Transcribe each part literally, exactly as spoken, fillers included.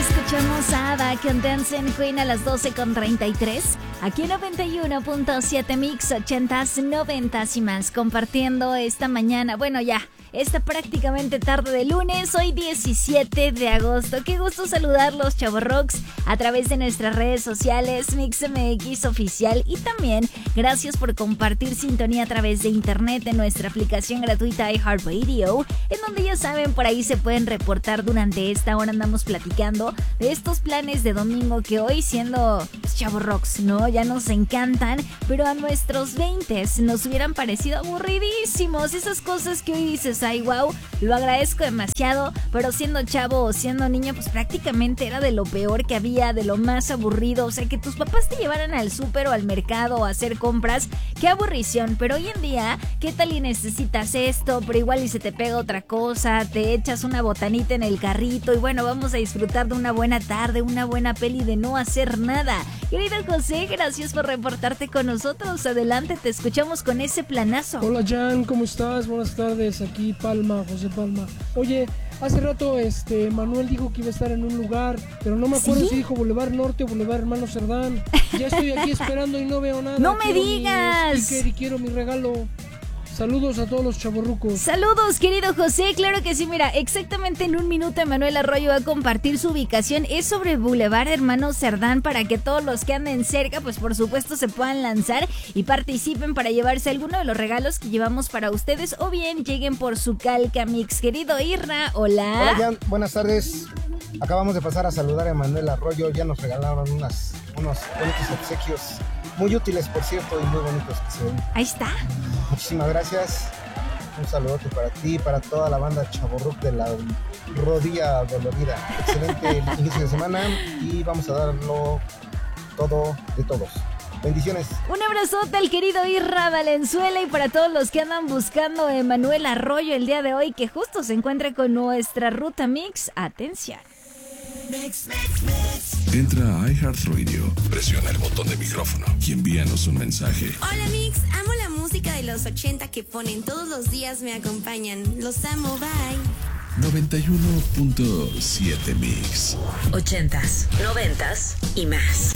Escuchamos a Ava con Dancing Queen a las doce con treinta y tres. Aquí en noventa y uno punto siete Mix, ochentas, noventas y más. Compartiendo esta mañana, bueno ya, esta prácticamente tarde de lunes, hoy diecisiete de agosto. Qué gusto saludarlos, Chavorrox, a través de nuestras redes sociales, Mix M X Oficial. Y también gracias por compartir sintonía a través de internet en nuestra aplicación gratuita iHeartRadio, en donde ya saben, por ahí se pueden reportar durante esta hora. Andamos platicando de estos planes de domingo que hoy, siendo pues, Chavorrox, ¿no? Ya nos encantan, pero a nuestros veintes nos hubieran parecido aburridísimos. Esas cosas que hoy dices, ay, wow, lo agradezco demasiado, pero siendo chavo o siendo niño, pues prácticamente era de lo peor que había, de lo más aburrido. O sea, que tus papás te llevaran al súper o al mercado a hacer compras, qué aburrición. Pero hoy en día, ¿qué tal y necesitas esto? Pero igual y se te pega otra cosa, te echas una botanita en el carrito y bueno, vamos a disfrutar de una buena tarde, una buena peli de no hacer nada. Querido José, gracias por reportarte con nosotros. Adelante, te escuchamos con ese planazo. Hola Jan, ¿cómo estás? Buenas tardes, aquí Palma, José Palma. Oye, hace rato este Manuel dijo que iba a estar en un lugar, pero no me acuerdo ¿Sí? si dijo Boulevard Norte o Boulevard Hermano Cerdán. Ya estoy aquí esperando y no veo nada. ¡No me quiero digas! Mi sticker y quiero mi regalo. Saludos a todos los chavorrucos. Saludos, querido José, claro que sí. Mira, exactamente en un minuto Emanuel Arroyo va a compartir su ubicación. Es sobre Boulevard Hermano Cerdán, para que todos los que anden cerca, pues por supuesto se puedan lanzar y participen para llevarse alguno de los regalos que llevamos para ustedes, o bien lleguen por su calca mix. Querido Irra, hola. Hola Jan, buenas tardes. Acabamos de pasar a saludar a Emanuel Arroyo. Ya nos regalaron unas, unos bonitos obsequios, muy útiles por cierto y muy bonitos que se ven. Ahí está. Muchísimas gracias. Un saludote para ti y para toda la banda Chavorruc de la rodilla dolorida. Excelente inicio de semana y vamos a darlo todo de todos. Bendiciones. Un abrazote al querido Irra Valenzuela y para todos los que andan buscando a Emanuel Arroyo el día de hoy, que justo se encuentre con nuestra ruta mix. Atención. Mix, mix, mix. Entra a iHeartRadio, presiona el botón de micrófono y envíanos un mensaje. Hola Mix, amo la música de los ochenta que ponen todos los días, me acompañan. Los amo, bye. noventa y uno punto siete Mix. Ochentas, noventas y más.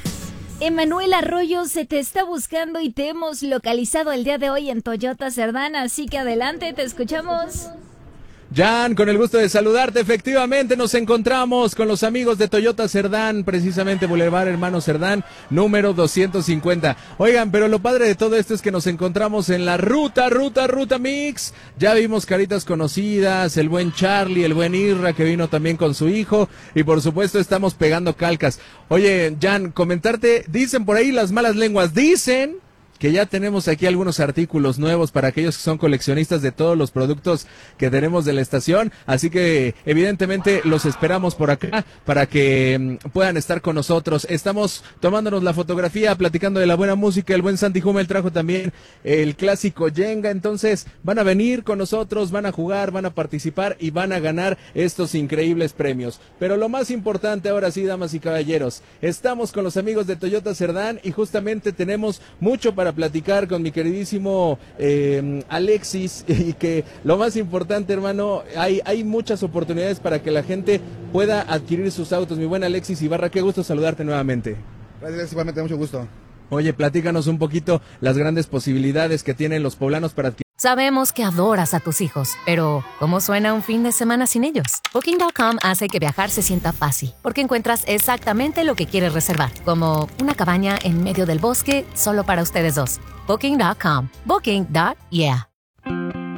Emanuel Arroyo, se te está buscando y te hemos localizado el día de hoy en Toyota Cerdán, así que adelante, te escuchamos. Jan, con el gusto de saludarte, efectivamente nos encontramos con los amigos de Toyota Cerdán, precisamente Boulevard Hermano Cerdán, número doscientos cincuenta. Oigan, pero lo padre de todo esto es que nos encontramos en la ruta, ruta, ruta mix. Ya vimos caritas conocidas, el buen Charlie, el buen Irra que vino también con su hijo y por supuesto estamos pegando calcas. Oye, Jan, comentarte, dicen por ahí las malas lenguas, dicen que ya tenemos aquí algunos artículos nuevos para aquellos que son coleccionistas de todos los productos que tenemos de la estación, así que evidentemente los esperamos por acá para que um, puedan estar con nosotros. Estamos tomándonos la fotografía, platicando de la buena música. El buen Santi Hummel trajo también el clásico Jenga, entonces van a venir con nosotros, van a jugar, van a participar y van a ganar estos increíbles premios. Pero lo más importante ahora sí, damas y caballeros, estamos con los amigos de Toyota Cerdán y justamente tenemos mucho para platicar con mi queridísimo eh, Alexis, y que lo más importante, hermano, hay, hay muchas oportunidades para que la gente pueda adquirir sus autos. Mi buen Alexis Ibarra, qué gusto saludarte nuevamente. Gracias, igualmente, mucho gusto. Oye, platícanos un poquito las grandes posibilidades que tienen los poblanos para adquirir. Sabemos que adoras a tus hijos, pero ¿cómo suena un fin de semana sin ellos? Booking punto com hace que viajar se sienta fácil, porque encuentras exactamente lo que quieres reservar, como una cabaña en medio del bosque solo para ustedes dos. Booking punto com. Booking. Yeah.